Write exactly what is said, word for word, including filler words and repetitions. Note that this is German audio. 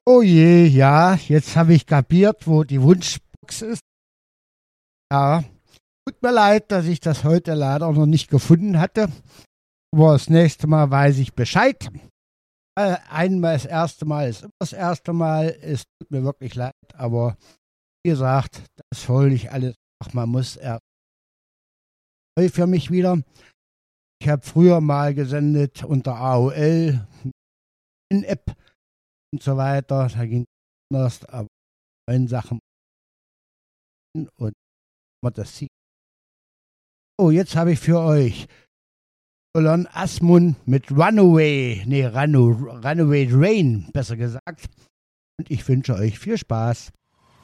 Oh je, ja, jetzt habe ich kapiert, wo die Wunschbox ist. Ja, tut mir leid, dass ich das heute leider noch nicht gefunden hatte. Aber das nächste Mal weiß ich Bescheid. Äh, Einmal das erste Mal ist immer das erste Mal. Es tut mir wirklich leid, aber wie gesagt, das hole ich alles. Ach, man muss erst neu für mich wieder. Ich habe früher mal gesendet unter A O L, in App und so weiter. Da ging es anders, aber neuen Sachen und man das sieht. Oh, jetzt habe ich für euch Olon Asmund mit Runaway, nee, Runu, Runaway Rain, besser gesagt. Und ich wünsche euch viel Spaß.